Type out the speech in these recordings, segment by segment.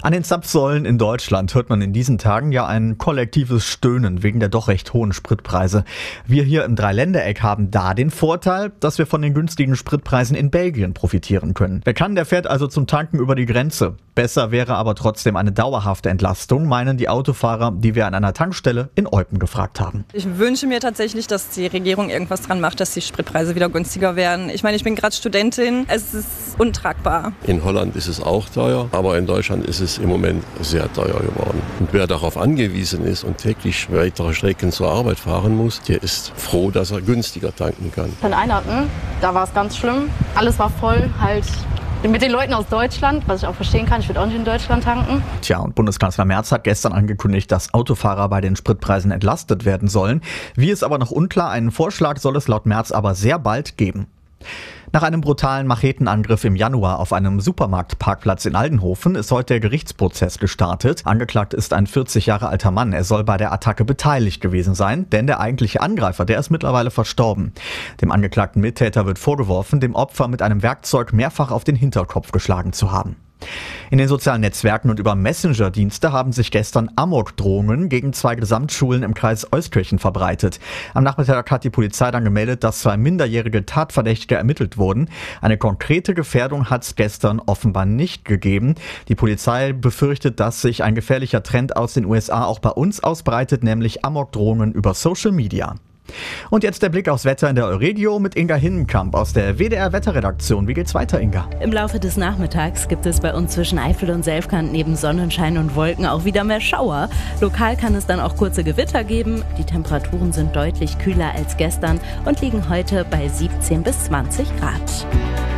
An den Zapfsäulen in Deutschland hört man in diesen Tagen ja ein kollektives Stöhnen wegen der doch recht hohen Spritpreise. Wir hier im Dreiländereck haben da den Vorteil, dass wir von den günstigen Spritpreisen in Belgien profitieren können. Wer kann, der fährt also zum Tanken über die Grenze. Besser wäre aber trotzdem eine dauerhafte Entlastung, meinen die Autofahrer, die wir an einer Tankstelle in Eupen gefragt haben. Ich wünsche mir tatsächlich, dass die Regierung irgendwas dran macht, dass die Spritpreise wieder günstiger werden. Ich meine, ich bin gerade Studentin, es ist untragbar. In Holland ist es auch teuer, aber in Deutschland ist es im Moment sehr teuer geworden. Und wer darauf angewiesen ist und täglich weitere Strecken zur Arbeit fahren muss, der ist froh, dass er günstiger tanken kann. In Einatmen, da war es ganz schlimm. Alles war voll, halt mit den Leuten aus Deutschland, was ich auch verstehen kann. Ich würde auch nicht in Deutschland tanken. Tja, und Bundeskanzler Merz hat gestern angekündigt, dass Autofahrer bei den Spritpreisen entlastet werden sollen. Wie ist aber noch unklar, einen Vorschlag soll es laut Merz aber sehr bald geben. Nach einem brutalen Machetenangriff im Januar auf einem Supermarktparkplatz in Aldenhofen ist heute der Gerichtsprozess gestartet. Angeklagt ist ein 40 Jahre alter Mann. Er soll bei der Attacke beteiligt gewesen sein, denn der eigentliche Angreifer, der ist mittlerweile verstorben. Dem angeklagten Mittäter wird vorgeworfen, dem Opfer mit einem Werkzeug mehrfach auf den Hinterkopf geschlagen zu haben. In den sozialen Netzwerken und über Messenger-Dienste haben sich gestern Amok-Drohungen gegen 2 Gesamtschulen im Kreis Euskirchen verbreitet. Am Nachmittag hat die Polizei dann gemeldet, dass 2 minderjährige Tatverdächtige ermittelt wurden. Eine konkrete Gefährdung hat es gestern offenbar nicht gegeben. Die Polizei befürchtet, dass sich ein gefährlicher Trend aus den USA auch bei uns ausbreitet, nämlich Amok-Drohungen über Social Media. Und jetzt der Blick aufs Wetter in der Euregio mit Inga Hinnenkamp aus der WDR-Wetterredaktion. Wie geht's weiter, Inga? Im Laufe des Nachmittags gibt es bei uns zwischen Eifel und Selfkant neben Sonnenschein und Wolken auch wieder mehr Schauer. Lokal kann es dann auch kurze Gewitter geben. Die Temperaturen sind deutlich kühler als gestern und liegen heute bei 17 bis 20 Grad.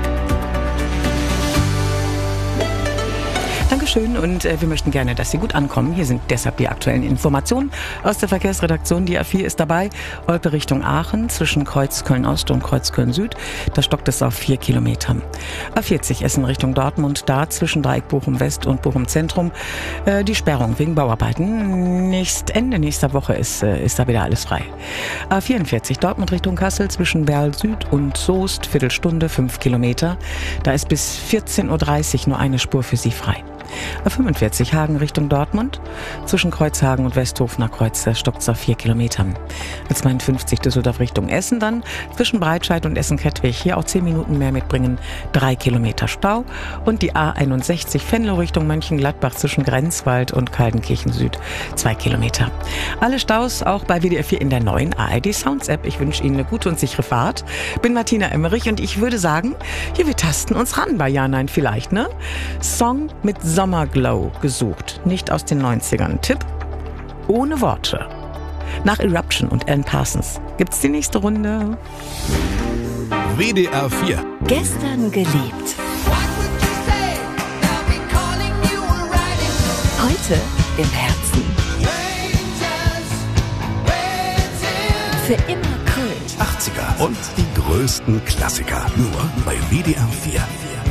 Dankeschön und wir möchten gerne, dass Sie gut ankommen. Hier sind deshalb die aktuellen Informationen aus der Verkehrsredaktion. Die A4 ist dabei. Olpe Richtung Aachen zwischen Kreuz Köln-Ost und Kreuz Köln-Süd. Da stockt es auf 4 Kilometern. A40 Essen Richtung Dortmund. Da zwischen Dreieck Bochum-West und Bochum-Zentrum die Sperrung wegen Bauarbeiten. Ende nächster Woche ist da wieder alles frei. A44 Dortmund Richtung Kassel zwischen Berl Süd und Soest. Viertelstunde, 5 Kilometer. Da ist bis 14.30 Uhr nur eine Spur für Sie frei. A45 Hagen Richtung Dortmund. Zwischen Kreuzhagen und Westhofener Kreuz stockt es auf 4 Kilometern. A52 Düsseldorf Richtung Essen dann. Zwischen Breitscheid und Essen-Kettwig hier auch 10 Minuten mehr mitbringen. 3 Kilometer Stau. Und die A61 Venlo Richtung Mönchengladbach zwischen Grenzwald und Kaldenkirchen Süd. 2 Kilometer. Alle Staus auch bei WDR 4 in der neuen ARD Sounds App. Ich wünsche Ihnen eine gute und sichere Fahrt. Bin Martina Emmerich und ich würde sagen, hier, wir tasten uns ran bei Ja, Nein, vielleicht, ne? Song mit Sommerglow gesucht, nicht aus den 90ern. Tipp: ohne Worte. Nach Eruption und Alan Parsons gibt's die nächste Runde. WDR 4. Gestern geliebt. Heute im Herzen. Für immer Kult. 80er und die größten Klassiker. Nur bei WDR 4.